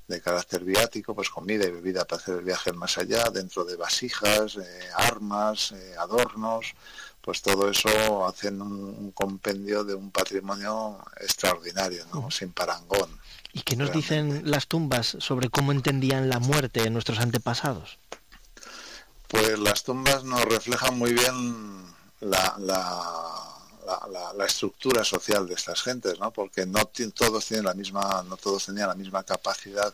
de carácter viático, pues comida y bebida para hacer el viaje más allá, dentro de vasijas, armas, adornos, pues todo eso hacen un compendio de un patrimonio extraordinario, ¿no? Sin parangón. ¿Y qué nos dicen las tumbas sobre cómo entendían la muerte de nuestros antepasados? Pues las tumbas nos reflejan muy bien la estructura social de estas gentes, ¿no? Porque no todos tenían la misma capacidad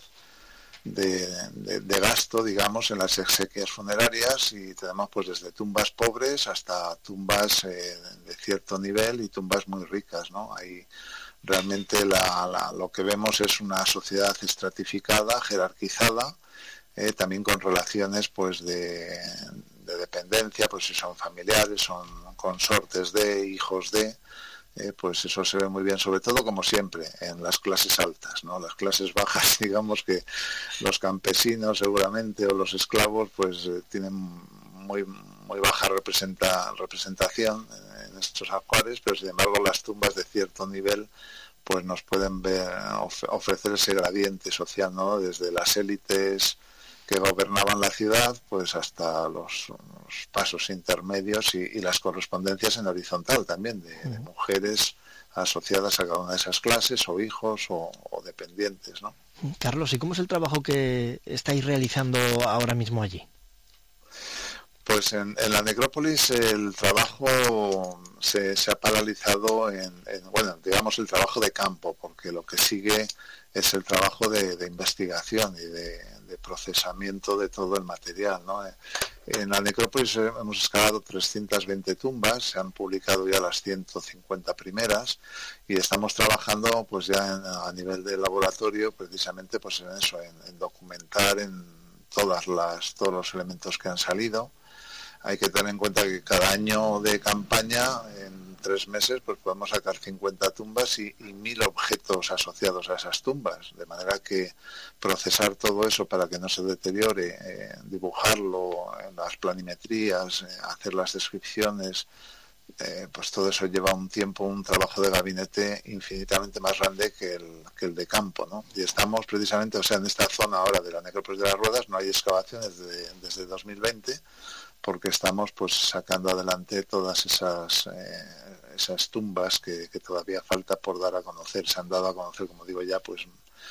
de gasto, digamos, en las exequias funerarias, y tenemos pues desde tumbas pobres hasta tumbas de cierto nivel y tumbas muy ricas, ¿no? Ahí realmente lo que vemos es una sociedad estratificada, jerarquizada, también con relaciones pues de dependencia, pues si son familiares, son consortes de, hijos de, pues eso se ve muy bien, sobre todo, como siempre, en las clases altas, ¿no? Las clases bajas, digamos que los campesinos seguramente o los esclavos pues tienen muy baja representación en estos ajuares, pero sin embargo las tumbas de cierto nivel pues nos pueden ofrecer ese gradiente social, ¿no? Desde las élites que gobernaban la ciudad pues hasta los pasos intermedios y las correspondencias en horizontal también de mujeres asociadas a cada una de esas clases, o hijos o dependientes, ¿no? Carlos, ¿y cómo es el trabajo que estáis realizando ahora mismo allí? Pues en la necrópolis el trabajo se ha paralizado bueno, digamos el trabajo de campo, porque lo que sigue es el trabajo de investigación y de procesamiento de todo el material, ¿no? En la necrópolis hemos excavado 320 tumbas, se han publicado ya las 150 primeras, y estamos trabajando pues ya a nivel de laboratorio precisamente pues en eso, en documentar en todos los elementos que han salido. Hay que tener en cuenta que cada año de campaña, en 3 meses, pues podemos sacar 50 tumbas y 1000 objetos asociados a esas tumbas, de manera que procesar todo eso para que no se deteriore, dibujarlo en las planimetrías, hacer las descripciones, pues todo eso lleva un tiempo, un trabajo de gabinete infinitamente más grande que el de campo, ¿no? Y estamos precisamente, o sea, en esta zona ahora de la necrópolis de las Ruedas no hay excavaciones desde 2020, porque estamos pues sacando adelante todas esas tumbas que todavía falta por dar a conocer. Se han dado a conocer, como digo ya, pues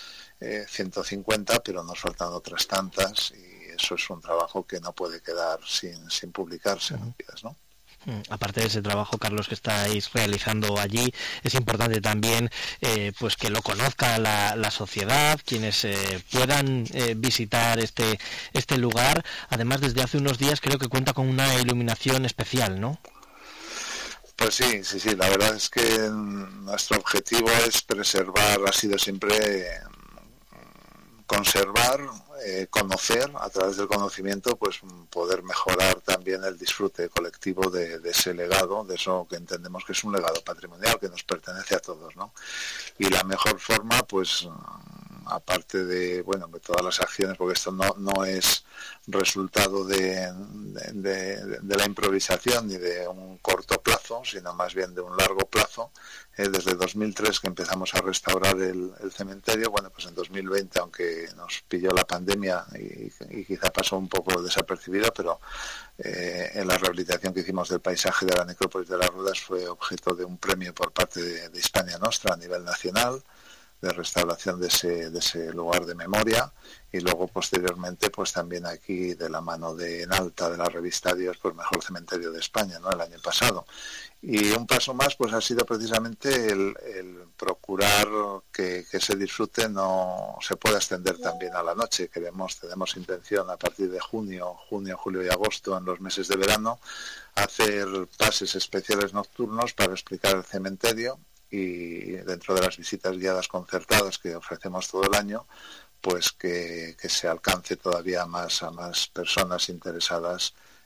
150, pero nos faltan otras tantas, y eso es un trabajo que no puede quedar sin publicarse, ¿no? Aparte de ese trabajo, Carlos, que estáis realizando allí, es importante también pues que lo conozca la sociedad, quienes puedan visitar este lugar. Además, desde hace unos días creo que cuenta con una iluminación especial, ¿no? Pues sí, la verdad es que nuestro objetivo es preservar, ha sido siempre conservar, conocer, a través del conocimiento pues poder mejorar también el disfrute colectivo de ese legado, de eso que entendemos que es un legado patrimonial que nos pertenece a todos, ¿no? Y la mejor forma, pues aparte de todas las acciones, porque esto no es resultado de la improvisación ni de un corto plazo, sino más bien de un largo plazo. Desde 2003 que empezamos a restaurar el cementerio, pues en 2020, aunque nos pilló la pandemia y quizá pasó un poco desapercibido, pero en la rehabilitación que hicimos del paisaje de la necrópolis de las Ruedas fue objeto de un premio por parte de Hispania Nostra a nivel nacional, de restauración de ese lugar de memoria, y luego posteriormente pues también aquí de la mano de Enalta, de la revista Dios, pues mejor cementerio de España, ¿no?, el año pasado. Y un paso más pues ha sido precisamente el procurar que ese disfrute no se pueda extender también a la noche. Tenemos intención a partir de junio, julio y agosto, en los meses de verano, hacer pases especiales nocturnos para explicar el cementerio, y dentro de las visitas guiadas concertadas que ofrecemos todo el año, pues que se alcance todavía más a más personas interesadas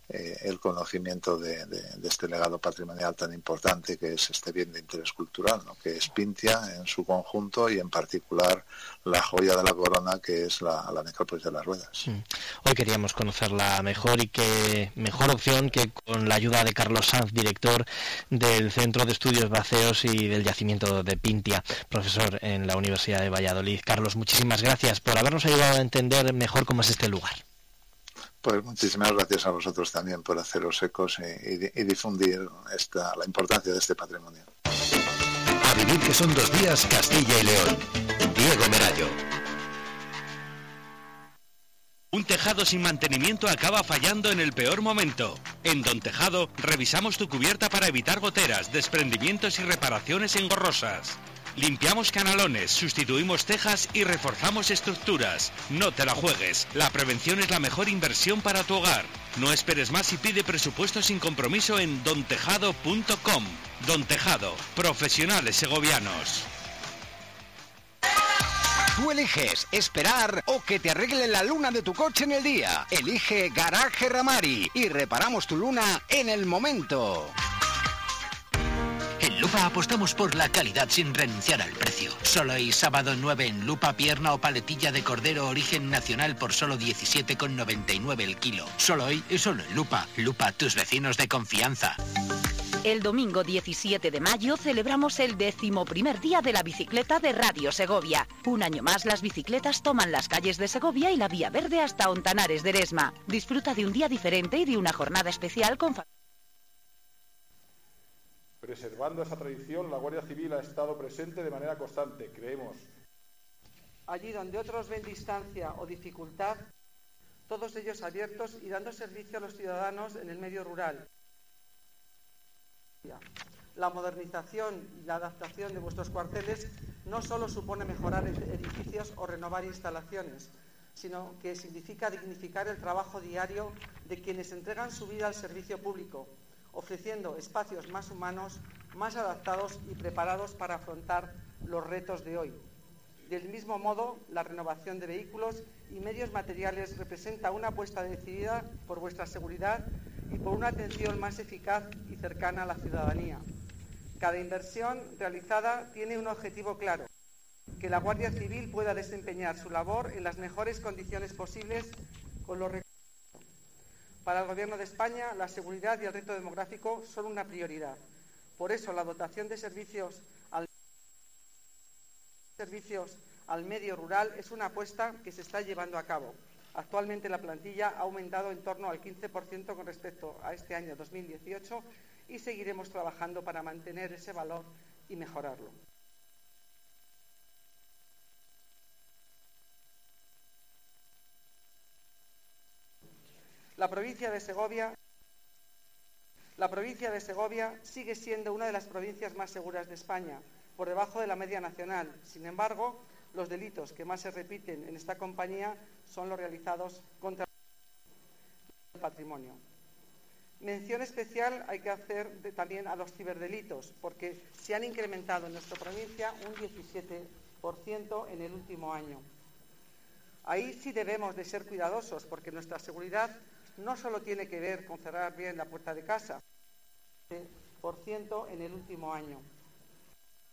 el conocimiento de este legado patrimonial tan importante que es este bien de interés cultural, ¿no? Que es Pintia en su conjunto y en particular la joya de la corona que es la necrópolis de las Ruedas. Hoy queríamos conocerla mejor y qué mejor opción que con la ayuda de Carlos Sanz, director del Centro de Estudios Vacceos y del Yacimiento de Pintia, profesor en la Universidad de Valladolid. Carlos, muchísimas gracias por habernos ayudado a entender mejor cómo es este lugar. Pues muchísimas gracias a vosotros también por haceros ecos y difundir la importancia de este patrimonio. A vivir que son 2 días Castilla y León. Diego Merayo. Un tejado sin mantenimiento acaba fallando en el peor momento. En Don Tejado revisamos tu cubierta para evitar goteras, desprendimientos y reparaciones engorrosas. Limpiamos canalones, sustituimos tejas y reforzamos estructuras. No te la juegues, la prevención es la mejor inversión para tu hogar. No esperes más y pide presupuesto sin compromiso en dontejado.com. Don Tejado, profesionales segovianos. Tú eliges esperar o que te arreglen la luna de tu coche en el día. Elige Garaje Ramari y reparamos tu luna en el momento. En Lupa apostamos por la calidad sin renunciar al precio. Solo hoy sábado 9 en Lupa, pierna o paletilla de cordero origen nacional por solo 17,99 el kilo. Solo hoy y solo en Lupa. Lupa, tus vecinos de confianza. El domingo 17 de mayo celebramos el 11º día de la bicicleta de Radio Segovia. Un año más las bicicletas toman las calles de Segovia y la Vía Verde hasta Ontanares de Eresma. Disfruta de un día diferente y de una jornada especial con Preservando esa tradición, la Guardia Civil ha estado presente de manera constante, creemos. Allí donde otros ven distancia o dificultad, todos ellos abiertos y dando servicio a los ciudadanos en el medio rural. La modernización y la adaptación de vuestros cuarteles no solo supone mejorar edificios o renovar instalaciones, sino que significa dignificar el trabajo diario de quienes entregan su vida al servicio público, ofreciendo espacios más humanos, más adaptados y preparados para afrontar los retos de hoy. Del mismo modo, la renovación de vehículos y medios materiales representa una apuesta decidida por vuestra seguridad y por una atención más eficaz y cercana a la ciudadanía. Cada inversión realizada tiene un objetivo claro: que la Guardia Civil pueda desempeñar su labor en las mejores condiciones posibles con los recursos. Para el Gobierno de España, la seguridad y el reto demográfico son una prioridad. Por eso, la dotación de servicios al medio rural es una apuesta que se está llevando a cabo. Actualmente la plantilla ha aumentado en torno al 15% con respecto a este año 2018 y seguiremos trabajando para mantener ese valor y mejorarlo. La provincia de Segovia sigue siendo una de las provincias más seguras de España, por debajo de la media nacional. Sin embargo, los delitos que más se repiten en esta compañía son los realizados contra el patrimonio. Mención especial hay que hacer también a los ciberdelitos, porque se han incrementado en nuestra provincia un 17% en el último año. Ahí sí debemos de ser cuidadosos, porque nuestra seguridad no solo tiene que ver con cerrar bien la puerta de casa, 17% en el último año.